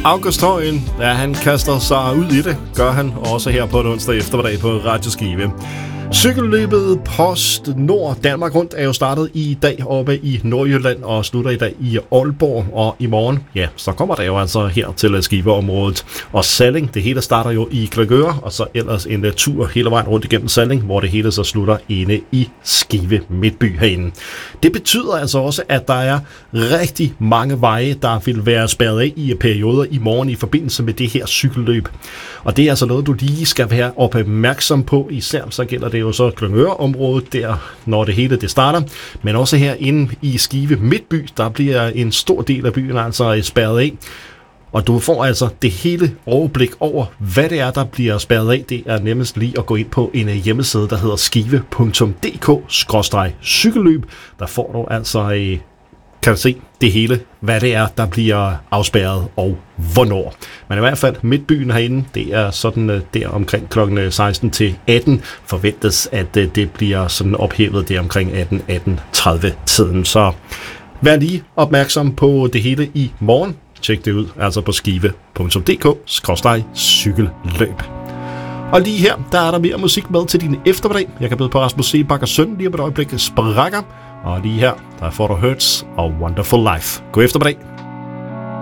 August Højen, ja, han kaster sig ud i det, gør han også her på en onsdag eftermiddag på Radio Skive. Cykelløbet Post Nord Danmark Rundt er jo startet i dag oppe i Nordjylland og slutter i dag i Aalborg, og i morgen, ja, så kommer det jo altså her til Skiveområdet. Og Salling, det hele starter jo i Gløgøre, og så ellers en tur hele vejen rundt igennem Salling, hvor det hele så slutter inde i Skive Midtby herinde. Det betyder altså også, at der er rigtig mange veje, der vil være spærret af i perioder i morgen i forbindelse med det her cykelløb. Og det er altså noget, du lige skal være opmærksom på, især så gælder det jo så Gløgøre-området der, når det hele det starter. Men også herinde i Skive Midtby, der bliver en stor del af byen altså spærret af. Og du får altså det hele overblik over, hvad det er, der bliver spærret af. Det er nemmest lige at gå ind på en hjemmeside, der hedder skive.dk/cykelløb. Der får du altså kan du se det hele, hvad det er, der bliver afspærret og hvornår. Men i hvert fald midtbyen herinde, det er sådan der omkring kl. 16 til 18 forventes, at det bliver sådan ophævet der omkring 18:30 tiden. Så vær lige opmærksom på det hele i morgen. Tjek det ud, altså på skive.dk/cykelløb. Og lige her, der er der mere musik med til din eftermiddag. Jeg kan byde på Rasmus Seebach og Søn lige om et øjeblik sprækker. Og lige her, der får du Hurts og Wonderful Life. God eftermiddag.